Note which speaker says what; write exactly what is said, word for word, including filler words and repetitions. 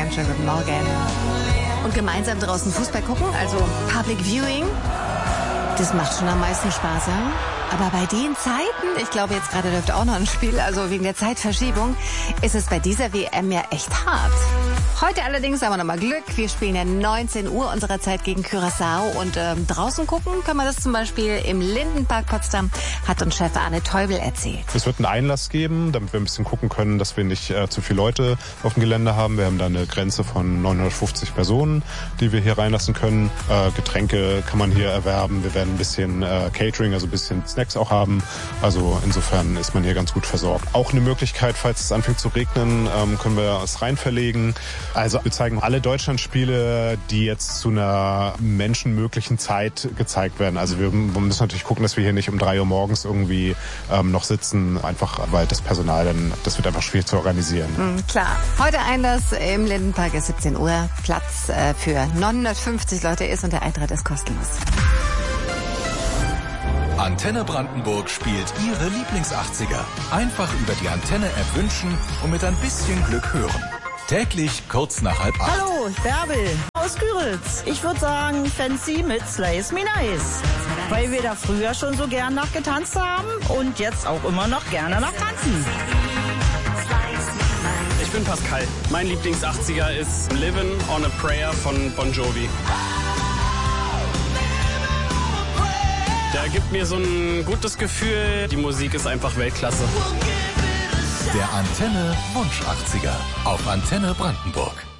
Speaker 1: Einen schönen guten Morgen. Und gemeinsam draußen Fußball gucken, also Public Viewing, das macht schon am meisten Spaß, ja? Aber bei den Zeiten, ich glaube jetzt gerade läuft auch noch ein Spiel, also wegen der Zeitverschiebung, ist es bei dieser W M ja echt hart. Heute allerdings haben wir nochmal Glück. Wir spielen ja neunzehn Uhr unserer Zeit gegen Curaçao und ähm, draußen gucken können wir das zum Beispiel im Lindenpark Potsdam, hat uns Chef Arne Teubel erzählt.
Speaker 2: Es wird einen Einlass geben, damit wir ein bisschen gucken können, dass wir nicht äh, zu viele Leute auf dem Gelände haben. Wir haben da eine Grenze von neunhundertfünfzig Personen, die wir hier reinlassen können. Äh, Getränke kann man hier erwerben. Wir werden ein bisschen äh, Catering, also ein bisschen Snacks auch haben. Also insofern ist man hier ganz gut versorgt. Auch eine Möglichkeit, falls es anfängt zu regnen, ähm, können wir es rein verlegen. Also wir zeigen alle Deutschlandspiele, die jetzt zu einer menschenmöglichen Zeit gezeigt werden. Also wir müssen natürlich gucken, dass wir hier nicht um drei Uhr morgens irgendwie ähm, noch sitzen, einfach weil das Personal dann, das wird einfach schwierig zu organisieren.
Speaker 1: Mhm, klar. Heute Einlass im Lindenpark ist siebzehn Uhr. Platz äh, für neunhundertfünfzig Leute ist und der Eintritt ist kostenlos.
Speaker 3: Antenne Brandenburg spielt Ihre Lieblings-achtziger. Einfach über die Antenne-App wünschen und mit ein bisschen Glück hören. Täglich kurz nach halb acht.
Speaker 4: Hallo, Bärbel aus Küritz. Ich würde sagen Fancy mit Slice Me Nice. Weil wir da früher schon so gern nachgetanzt haben und jetzt auch immer noch gerne nachtanzen.
Speaker 5: Ich bin Pascal. Mein Lieblings-achtziger ist Livin' on a Prayer von Bon Jovi. Der gibt mir so ein gutes Gefühl. Die Musik ist einfach Weltklasse.
Speaker 3: Der Antenne Wunsch achtziger auf Antenne Brandenburg.